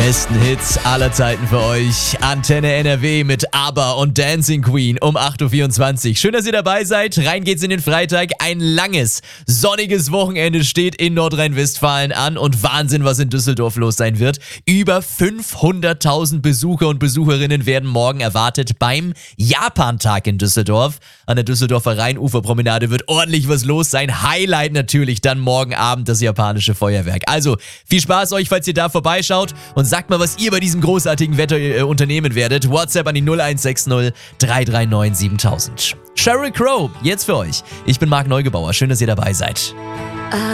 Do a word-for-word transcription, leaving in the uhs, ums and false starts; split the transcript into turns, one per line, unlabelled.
besten Hits aller Zeiten für euch. Antenne N R W mit ABBA und Dancing Queen um acht Uhr vierundzwanzig. Schön, dass ihr dabei seid. Rein geht's in den Freitag. Ein langes, sonniges Wochenende steht in Nordrhein-Westfalen an und Wahnsinn, was in Düsseldorf los sein wird. Über fünfhunderttausend Besucher und Besucherinnen werden morgen erwartet beim Japantag in Düsseldorf. An der Düsseldorfer Rheinuferpromenade wird ordentlich was los sein. Highlight natürlich dann morgen Abend das japanische Feuerwerk. Also viel Spaß euch, falls ihr da vorbeischaut. Und sagt mal, was ihr bei diesem großartigen Wetter äh, unternehmen werdet. WhatsApp an die null eins sechs null drei drei neun siebentausend. Sheryl Crow, jetzt für euch. Ich bin Marc Neugebauer. Schön, dass ihr dabei seid.